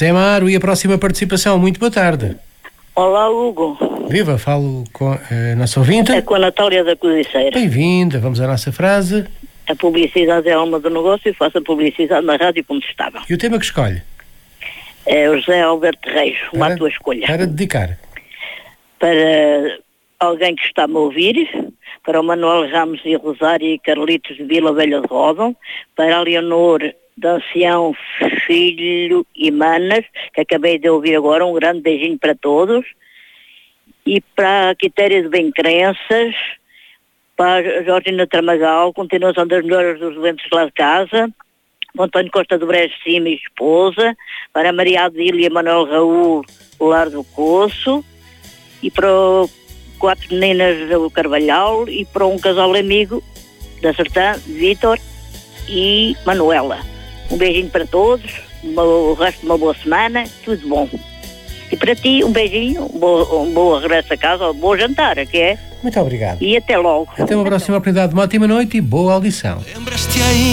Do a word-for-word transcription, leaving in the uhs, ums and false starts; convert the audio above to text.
José Amaro, e a próxima participação. Muito boa tarde. Olá, Hugo. Viva, falo com a nossa ouvinte. É com a Natália da Codiceira. Bem-vinda, vamos à nossa frase. A publicidade é a alma do negócio e faço a publicidade na rádio como estava. E o tema que escolhe? É o José Alberto Reis, uma Para, tua escolha. Para dedicar. Para alguém que está-me a ouvir, para o Manuel Ramos e Rosário e Carlitos de Vila Velha de Rodão, para a Leonor de Ancião Filho e Manas, que acabei de ouvir agora, um grande beijinho para todos, e para a Quitéria de Bem-Crenças, para a Georgina Tramagal, continuação das melhoras dos doentes lá de casa, para o António Costa do Brejo Cima e esposa, para a Maria Adília e Manuel Raul, o Lar do Coço, e para o quatro meninas do Carvalhal, e para um casal amigo da Sertã, Vítor e Manuela. Um beijinho para todos, uma, o resto de uma boa semana, tudo bom. E para ti, um beijinho, um bom, um bom regresso a casa, um bom jantar, que é? Muito obrigado. E até logo. Até uma próxima oportunidade, uma ótima noite e boa audição.